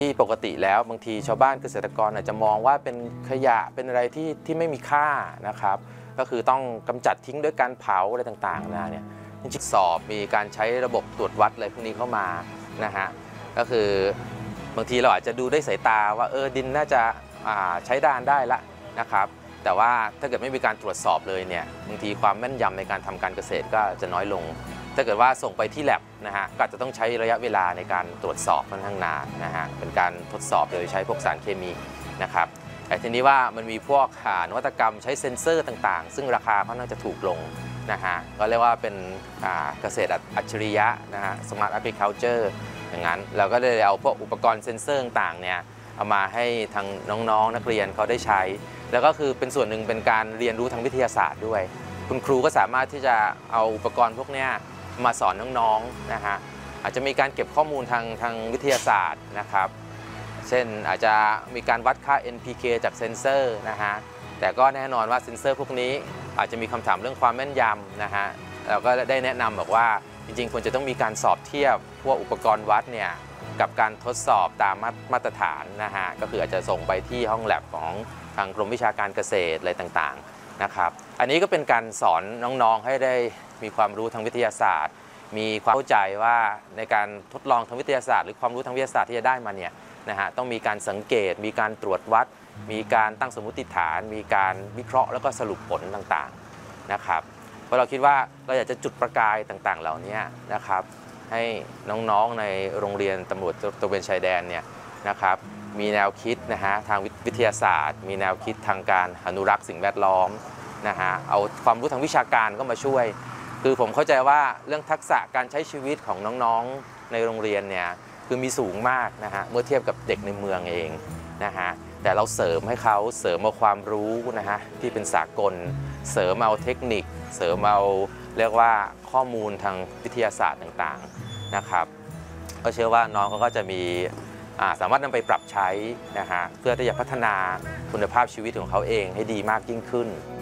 ที่ปกติแล้วบางทีชาวบ้านเกษตรกรอาจจะมองว่าเป็นขยะเป็นอะไรที่ไม่มีค่านะครับก็คือต้องกำจัดทิ้งด้วยการเผาอะไรต่างๆนะเนี่ยจริงๆสอบมีการใช้ระบบตรวจวัดอะไรพวกนี้เข้ามานะฮะก็คือบางทีเราอาจจะดูด้วยสายตาว่าดินน่าจะใช้ด้านได้ละนะครับแต่ว่าถ้าเกิดไม่มีการตรวจสอบเลยเนี่ยบางทีความแม่นยำในการทำการเกษตรก็จะน้อยลงถ้าเกิดว่าส่งไปที่ lab นะฮะก็จะต้องใช้ระยะเวลาในการตรวจสอบค่อนข้างนานนะฮะเป็นการทดสอบโดยใช้พวกสารเคมีนะครับแต่ทีนี้ว่ามันมีพวกนวัตกรรมใช้เซ็นเซอร์ต่างๆซึ่งราคาค่อนข้างจะถูกลงนะฮะก็เรียกว่าเป็นเกษตรอัจฉริยะนะฮะ Smart Agriculture อย่างนั้นเราก็เลยเอาพวกอุปกรณ์เซ็นเซอร์ต่างๆเนี่ยเอามาให้ทางน้องๆนักเรียนเขาได้ใช้แล้วก็คือเป็นส่วนหนึ่งเป็นการเรียนรู้ทางวิทยาศาสตร์ด้วยคุณครูก็สามารถที่จะเอาอุปกรณ์พวกนี้มาสอนน้องๆนะฮะอาจจะมีการเก็บข้อมูลทางวิทยาศาสตร์นะครับเช่นอาจจะมีการวัดค่า NPK จากเซ็นเซอร์นะฮะแต่ก็แน่นอนว่าเซ็นเซอร์พวกนี้อาจจะมีคำถามเรื่องความแม่นยำนะฮะเราก็ได้แนะนำบอกว่าจริงๆควรจะต้องมีการสอบเทียบพวกอุปกรณ์วัดเนี่ยกับการทดสอบตามมาตรฐานนะฮะก็คืออาจจะส่งไปที่ห้องแลบของทางกรมวิชาการเกษตรอะไรต่างๆนะครับอันนี้ก็เป็นการสอนน้องๆให้ได้มีความรู้ทางวิทยาศาสตร์มีความเข้าใจว่าในการทดลองทางวิทยาศาสตร์หรือความรู้ทางวิทยาศาสตร์ที่จะได้มาเนี่ยนะฮะต้องมีการสังเกตมีการตรวจวัดมีการตั้งสมมติฐานมีการวิเคราะห์แล้วก็สรุปผลต่างๆนะครับเพราะเราคิดว่าเราอยากจะจุดประกายต่างๆเหล่านี้นะครับให้น้องๆในโรงเรียนตำรวจตระเวนชายแดนเนี่ยนะครับมีแนวคิดนะฮะทางวิทยาศาสตร์มีแนวคิดทางการอนุรักษ์สิ่งแวดล้อมนะฮะเอาความรู้ทางวิชาการก็มาช่วยคือผมเข้าใจว่าเรื่องทักษะการใช้ชีวิตของน้องๆในโรงเรียนเนี่ยคือมีสูงมากนะฮะเมื่อเทียบกับเด็กในเมืองเองนะฮะแต่เราเสริมให้เขาเสริมเอาความรู้นะฮะที่เป็นสากลเสริมเอาเทคนิคเสริมเอาเรียกว่าข้อมูลทางวิทยาศาสตร์ต่างๆนะครับก็เชื่อว่าน้องเขาก็จะมีสามารถนำไปปรับใช้นะฮะเพื่อที่จะพัฒนาคุณภาพชีวิตของเขาเองให้ดีมากยิ่งขึ้น